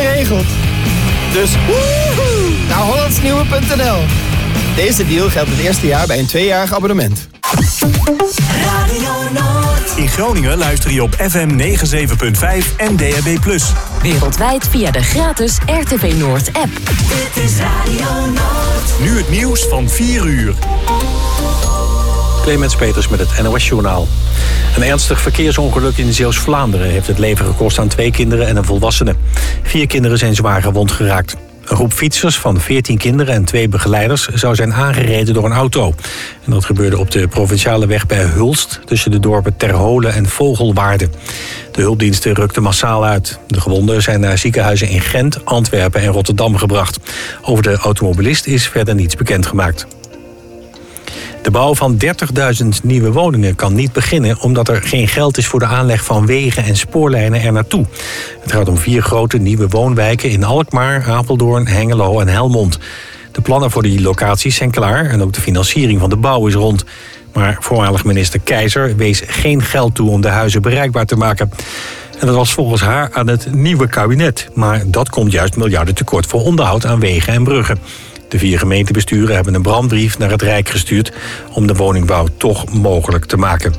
geregeld. Dus woehoe, naar hollandsnieuwe.nl. Deze deal geldt het eerste jaar bij een 2-jarig abonnement. Radio Noord. In Groningen luister je op FM 97.5 en DAB+. Wereldwijd via de gratis RTV Noord app. Dit is Radio Noord. Nu het nieuws van 4 uur. Clemens Peters met het NOS-journaal. Een ernstig verkeersongeluk in Zeeuws-Vlaanderen heeft het leven gekost aan 2 kinderen en een volwassene. 4 kinderen zijn zwaar gewond geraakt. Een groep fietsers van 14 kinderen en 2 begeleiders zou zijn aangereden door een auto. En dat gebeurde op de provinciale weg bij Hulst tussen de dorpen Terholen en Vogelwaarde. De hulpdiensten rukten massaal uit. De gewonden zijn naar ziekenhuizen in Gent, Antwerpen en Rotterdam gebracht. Over de automobilist is verder niets bekendgemaakt. De bouw van 30.000 nieuwe woningen kan niet beginnen omdat er geen geld is voor de aanleg van wegen en spoorlijnen er naartoe. Het gaat om 4 grote nieuwe woonwijken in Alkmaar, Apeldoorn, Hengelo en Helmond. De plannen voor die locaties zijn klaar en ook de financiering van de bouw is rond. Maar voormalig minister Keizer wees geen geld toe om de huizen bereikbaar te maken. En dat was volgens haar aan het nieuwe kabinet. Maar dat komt juist miljarden tekort voor onderhoud aan wegen en bruggen. De 4 gemeentebesturen hebben een brandbrief naar het Rijk gestuurd om de woningbouw toch mogelijk te maken.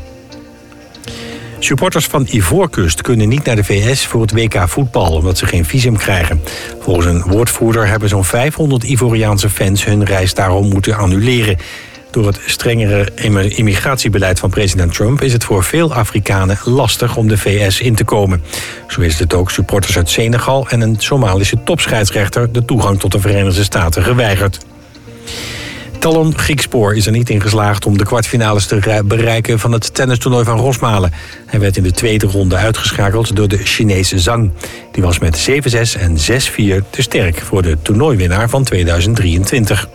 Supporters van Ivoorkust kunnen niet naar de VS voor het WK voetbal omdat ze geen visum krijgen. Volgens een woordvoerder hebben zo'n 500 Ivoriaanse fans hun reis daarom moeten annuleren. Door het strengere immigratiebeleid van president Trump is het voor veel Afrikanen lastig om de VS in te komen. Zo is het ook supporters uit Senegal en een Somalische topscheidsrechter de toegang tot de Verenigde Staten geweigerd. Talon Griekspoor is er niet in geslaagd om de kwartfinales te bereiken van het tennistoernooi van Rosmalen. Hij werd in de tweede ronde uitgeschakeld door de Chinese Zhang. Die was met 7-6 en 6-4 te sterk voor de toernooiwinnaar van 2023.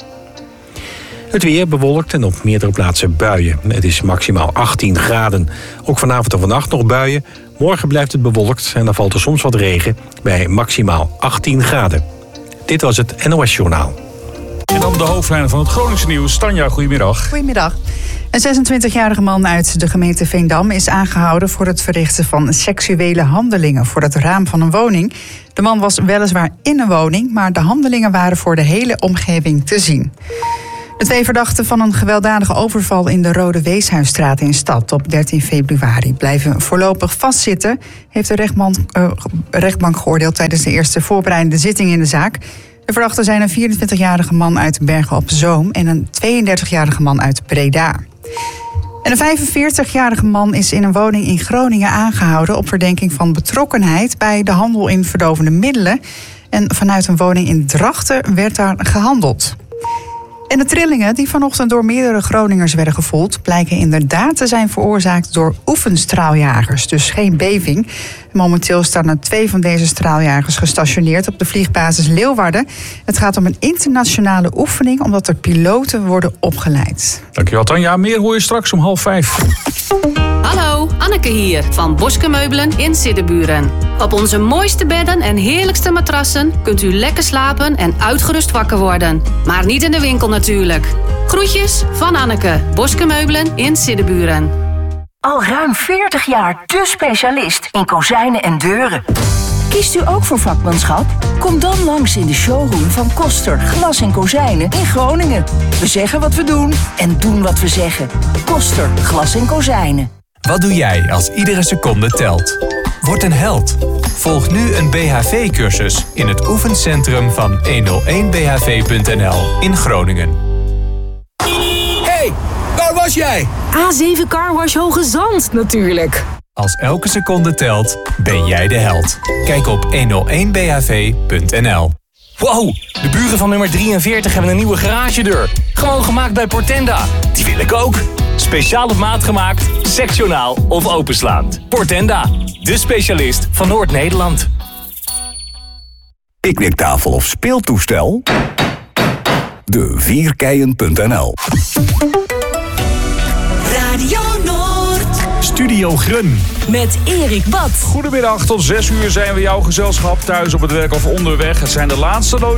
Het weer bewolkt en op meerdere plaatsen buien. Het is maximaal 18 graden. Ook vanavond en vannacht nog buien. Morgen blijft het bewolkt en dan valt er soms wat regen bij maximaal 18 graden. Dit was het NOS Journaal. En dan de hoofdlijnen van het Groningse nieuws. Tanja, goedemiddag. Goedemiddag. Een 26-jarige man uit de gemeente Veendam is aangehouden voor het verrichten van seksuele handelingen voor het raam van een woning. De man was weliswaar in een woning, maar de handelingen waren voor de hele omgeving te zien. De 2 verdachten van een gewelddadige overval in de Rode Weeshuisstraat in Stad op 13 februari blijven voorlopig vastzitten, heeft de rechtbank geoordeeld tijdens de eerste voorbereidende zitting in de zaak. De verdachten zijn een 24-jarige man uit Bergen op Zoom en een 32-jarige man uit Breda. En een 45-jarige man is in een woning in Groningen aangehouden op verdenking van betrokkenheid bij de handel in verdovende middelen. En vanuit een woning in Drachten werd daar gehandeld. En de trillingen die vanochtend door meerdere Groningers werden gevoeld blijken inderdaad te zijn veroorzaakt door oefenstraaljagers, dus geen beving. Momenteel staan er 2 van deze straaljagers gestationeerd op de vliegbasis Leeuwarden. Het gaat om een internationale oefening omdat er piloten worden opgeleid. Dankjewel Tanja, meer hoor je straks om 4:30. Hallo, Anneke hier van Boske Meubelen in Siddeburen. Op onze mooiste bedden en heerlijkste matrassen kunt u lekker slapen en uitgerust wakker worden. Maar niet in de winkel natuurlijk. Groetjes van Anneke, Boske Meubelen in Siddeburen. Al ruim 40 jaar de specialist in kozijnen en deuren. Kiest u ook voor vakmanschap? Kom dan langs in de showroom van Koster Glas en Kozijnen in Groningen. We zeggen wat we doen en doen wat we zeggen. Koster Glas en Kozijnen. Wat doe jij als iedere seconde telt? Word een held. Volg nu een BHV-cursus in het oefencentrum van 101bhv.nl in Groningen. Hey, waar was jij? A7 Carwash Hoge Zand natuurlijk. Als elke seconde telt, ben jij de held. Kijk op 101bhv.nl. Wow, de buren van nummer 43 hebben een nieuwe garagedeur. Gewoon gemaakt bij Portenda. Die wil ik ook. Speciaal op maat gemaakt, sectionaal of openslaand. Portenda, de specialist van Noord-Nederland. Picknicktafel of speeltoestel? De Vierkeien.nl. Radio Noord. Studio Grun. Met Erik Bad. Goedemiddag, tot 6 uur zijn we jouw gezelschap thuis op het werk of onderweg. Het zijn de laatste